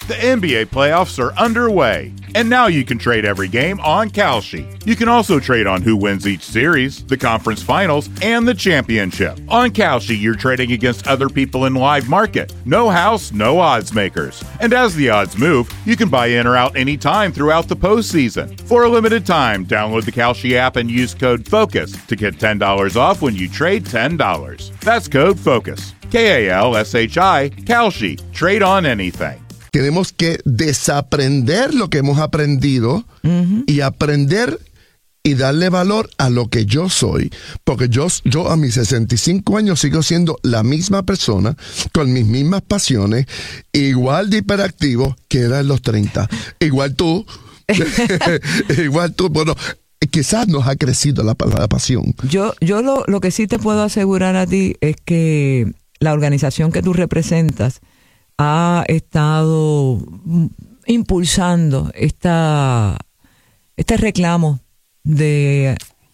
The NBA playoffs are underway, and now you can trade every game on Kalshi. You can also trade on who wins each series, the conference finals, and the championship. On Kalshi, you're trading against other people in live market. No house, no odds makers. And as the odds move, you can buy in or out anytime throughout the postseason. For a limited time, download the Kalshi app and use code FOCUS to get $10 off when you trade $10. That's code FOCUS. K-A-L-S-H-I, Kalshi. Trade on anything. Tenemos que desaprender lo que hemos aprendido y aprender y darle valor a lo que yo soy. Porque yo a mis 65 años sigo siendo la misma persona, con mis mismas pasiones, igual de hiperactivo que era en los 30. Igual tú. Bueno, quizás nos ha crecido la pasión. Yo lo que sí te puedo asegurar a ti es que la organización que tú representas ha estado impulsando este reclamo de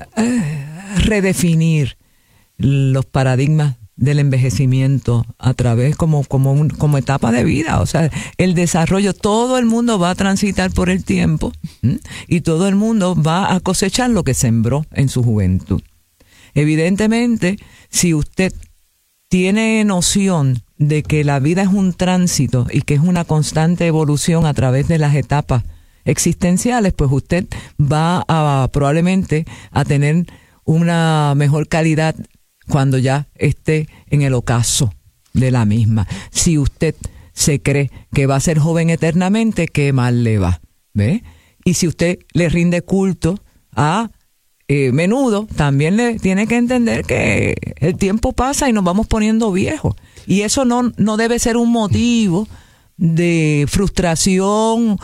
redefinir los paradigmas del envejecimiento a través como etapa de vida. O sea, el desarrollo, todo el mundo va a transitar por el tiempo y todo el mundo va a cosechar lo que sembró en su juventud. Evidentemente, si usted tiene noción de que la vida es un tránsito y que es una constante evolución a través de las etapas existenciales, pues usted va a probablemente a tener una mejor calidad cuando ya esté en el ocaso de la misma. Si usted se cree que va a ser joven eternamente, qué mal le va, ¿ve? Y si usted le rinde culto a menudo, también le tiene que entender que el tiempo pasa y nos vamos poniendo viejos. Y eso no debe ser un motivo de frustración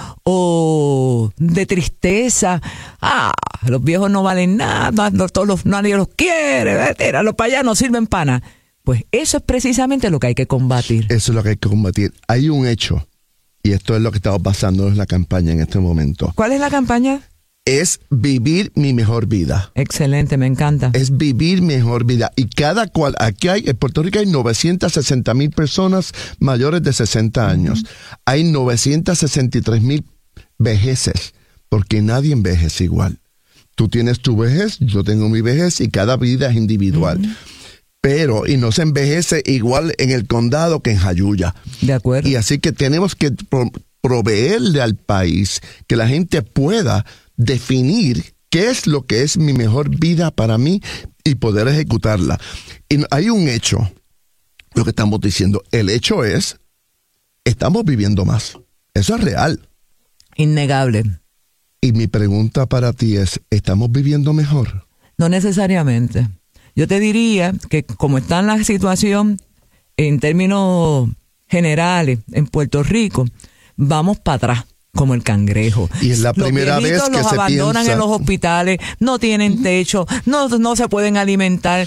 o de tristeza. Los viejos no valen nada, nadie los quiere, los para allá no sirven para nada. Pues eso es precisamente lo que hay que combatir. Eso es lo que hay que combatir. Hay un hecho, y esto es lo que estamos pasando en la campaña en este momento. ¿Cuál es la campaña? Es vivir mi mejor vida. Excelente, me encanta. Es vivir mejor vida. Y cada cual, en Puerto Rico hay 960,000 personas mayores de 60 años. Hay 963,000 vejeces, porque nadie envejece igual. Tú tienes tu vejez, yo tengo mi vejez, y cada vida es individual. Pero, y no se envejece igual en el condado que en Jayuya. De acuerdo. Y así que tenemos que proveerle al país que la gente pueda definir qué es lo que es mi mejor vida para mí y poder ejecutarla. Y hay un hecho, lo que estamos diciendo, el hecho es, estamos viviendo más. Eso es real. Innegable. Y mi pregunta para ti es, ¿estamos viviendo mejor? No necesariamente. Yo te diría que como está la situación en términos generales en Puerto Rico, vamos para atrás. Como el cangrejo. Y es la primera vez que los se abandonan piensa en los hospitales, no tienen techo, no se pueden alimentar.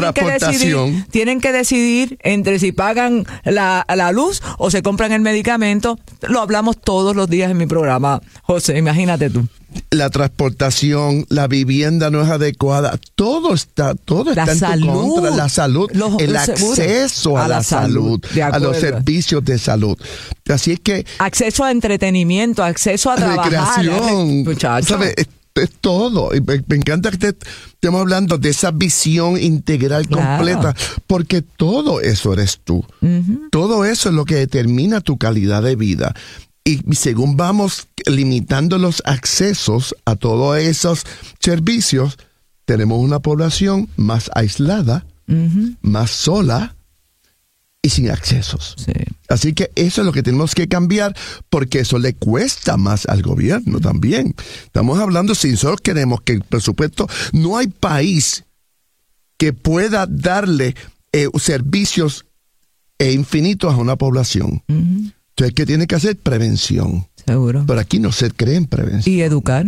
Tienen que decidir entre si pagan la luz o se compran el medicamento. Lo hablamos todos los días en mi programa, José, imagínate tú. La transportación, la vivienda no es adecuada, todo está en tu contra. La salud, el acceso a la salud, a los servicios de salud. Así es que acceso a entretenimiento, acceso a recreación, ¿sabes? Es todo. Y me encanta que estemos hablando de esa visión integral completa, porque todo eso eres tú. Todo eso es lo que determina tu calidad de vida. Y según vamos limitando los accesos a todos esos servicios, tenemos una población más aislada, más sola y sin accesos. Sí. Así que eso es lo que tenemos que cambiar, porque eso le cuesta más al gobierno también. Estamos hablando, si nosotros queremos que el presupuesto, no hay país que pueda darle servicios infinitos a una población. Entonces, ¿qué tiene que hacer? Prevención. Seguro. Pero aquí no se cree en prevención. Y educar.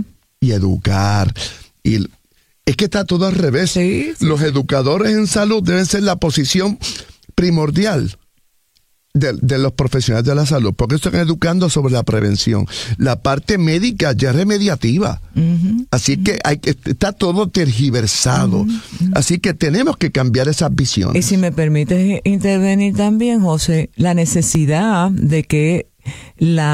Y es que está todo al revés. Sí. Los educadores en salud deben ser la posición primordial de los profesionales de la salud, porque están educando sobre la prevención. La parte médica ya es remediativa. Así que está todo tergiversado. Así que tenemos que cambiar esas visiones. Y si me permites intervenir también, José, la necesidad de que la